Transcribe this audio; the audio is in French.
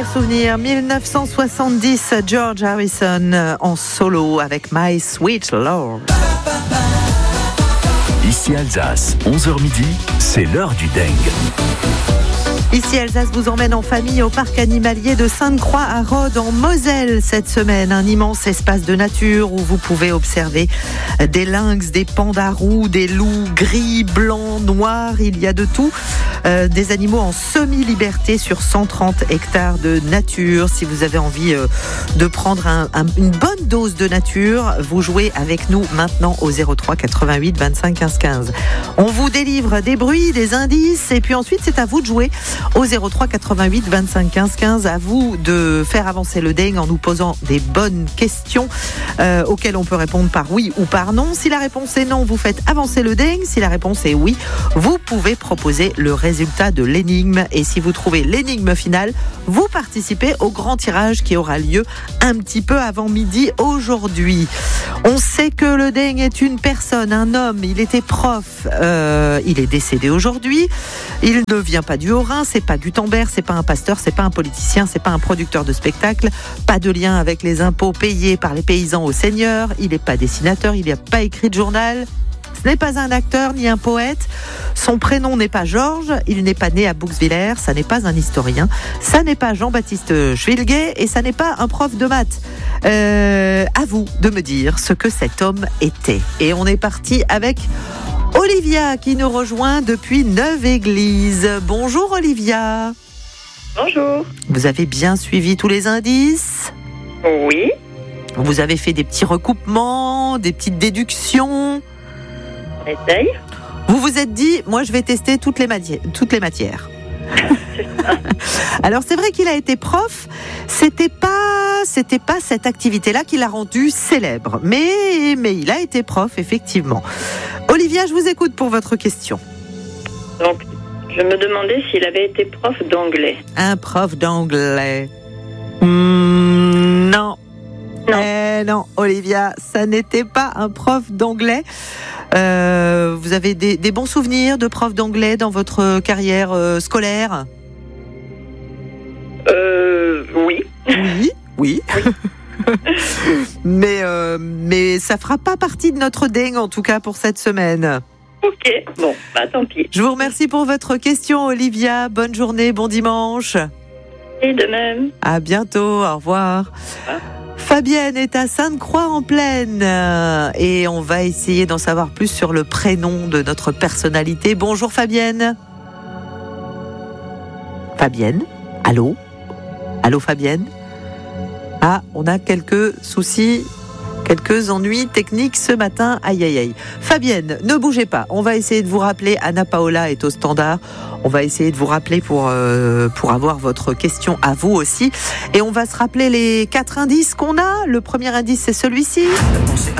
Souvenir, 1970, George Harrison en solo avec My Sweet Lord. Ici Alsace, 11h midi, c'est l'heure du dingue. Ici Alsace vous emmène en famille au parc animalier de Sainte-Croix à Rhodes en Moselle cette semaine. Un immense espace de nature où vous pouvez observer des lynx, des pandas roux, des loups gris, blancs, noirs. Il y a de tout. Des animaux en semi-liberté sur 130 hectares de nature. Si vous avez envie de prendre une bonne dose de nature, vous jouez avec nous maintenant au 03 88 25 15 15. On vous délivre des bruits, des indices et puis ensuite c'est à vous de jouer au 03 88 25 15 15. À vous de faire avancer le dingue en nous posant des bonnes questions auxquelles on peut répondre par oui ou par non. Si la réponse est non, vous faites avancer le dingue. Si la réponse est oui, vous pouvez proposer le résultat de l'énigme. Et si vous trouvez l'énigme finale, vous participez au grand tirage qui aura lieu un petit peu avant midi aujourd'hui. On sait que le dingue est une personne, un homme. Il était prof. Il est décédé aujourd'hui. Il ne vient pas du Haut-Rhin, c'est pas Gutenberg, c'est pas un pasteur, c'est pas un politicien, c'est pas un producteur de spectacle. Pas de lien avec les impôts payés par les paysans aux seigneurs. Il n'est pas dessinateur, il n'a pas écrit de journal. Ce n'est pas un acteur ni un poète. Son prénom n'est pas Georges. Il n'est pas né à Bouxwiller. Ça n'est pas un historien. Ça n'est pas Jean-Baptiste Schwilguet. Et ça n'est pas un prof de maths. À vous de me dire ce que cet homme était. Et on est parti avec Olivia qui nous rejoint depuis Neuve-Église. Bonjour Olivia. Bonjour. Vous avez bien suivi tous les indices ? Oui. Vous avez fait des petits recoupements, des petites déductions ? On essaye. Vous vous êtes dit, moi je vais tester toutes les matières. Alors c'est vrai qu'il a été prof, c'était pas cette activité-là qui l'a rendu célèbre, mais il a été prof effectivement. Olivia, je vous écoute pour votre question. Donc, je me demandais s'il avait été prof d'anglais. Un prof d'anglais. Non. Non, Olivia, ça n'était pas un prof d'anglais. Vous avez des bons souvenirs de prof d'anglais dans votre carrière scolaire ? Oui. Oui. Mais ça fera pas partie de notre dingue en tout cas pour cette semaine. Ok, bon, tant pis. Je vous remercie pour votre question, Olivia. Bonne journée, bon dimanche. Et de même. À bientôt, au revoir. Fabienne est à Sainte-Croix-en-Plaine et on va essayer d'en savoir plus sur le prénom de notre personnalité. Bonjour Fabienne. Fabienne, allô ? Allô Fabienne ? Ah, on a quelques soucis, quelques ennuis techniques ce matin. Aïe aïe aïe. Fabienne, ne bougez pas. On va essayer de vous rappeler. Anna Paola est au standard. On va essayer de vous rappeler pour avoir votre question à vous aussi. Et on va se rappeler les 4 indices qu'on a. Le premier indice, c'est celui-ci.